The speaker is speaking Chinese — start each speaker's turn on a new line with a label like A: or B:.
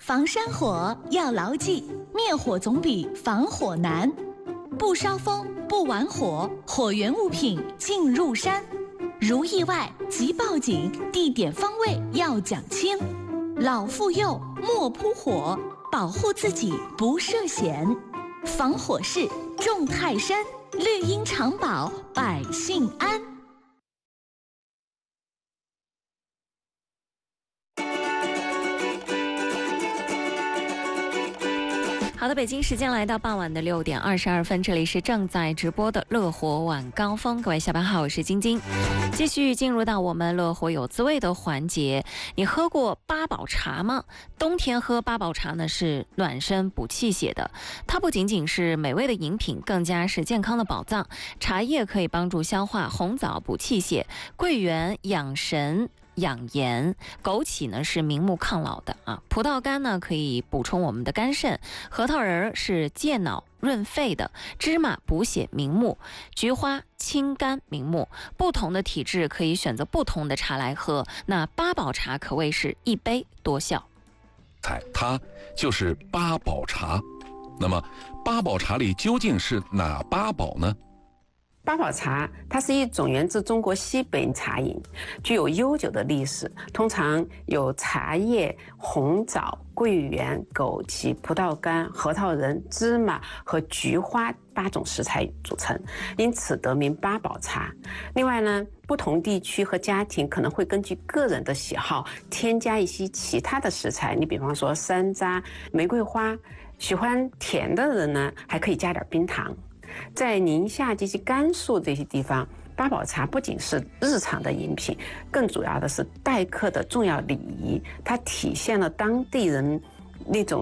A: 防山火要牢记，灭火总比防火难。不烧风，不玩火，火源物品进入山。如意外即报警，地点方位要讲清。老妇幼莫扑火，保护自己不涉险。防火势重泰山，绿荫常保百姓安。
B: 好的，北京时间来到傍晚的6点22分，这里是正在直播的乐活晚高峰。各位下班好，我是晶晶。继续进入到我们乐活有滋味的环节。你喝过八宝茶吗？冬天喝八宝茶呢，是暖身补气血的。它不仅仅是美味的饮品，更加是健康的宝藏。茶叶可以帮助消化，红枣补气血，桂圆养神养颜，枸杞呢是明目抗老的啊，葡萄干呢可以补充我们的肝肾，核桃仁是健脑润肺的，芝麻补血明目，菊花清肝明目。不同的体质可以选择不同的茶来喝，那八宝茶可谓是一杯多效。
C: 它就是八宝茶。那么八宝茶里究竟是哪八宝呢？
D: 八宝茶，它是一种源自中国西北茶饮，具有悠久的历史。通常有茶叶、红枣、桂圆、枸杞、葡萄干、核桃仁、芝麻和菊花8种食材组成，因此得名八宝茶。另外呢，不同地区和家庭可能会根据个人的喜好添加一些其他的食材。你比方说山楂、玫瑰花，喜欢甜的人呢，还可以加点冰糖。在宁夏及其甘肃这些地方，八宝茶不仅是日常的饮品，更主要的是待客的重要礼仪，它体现了当地人那种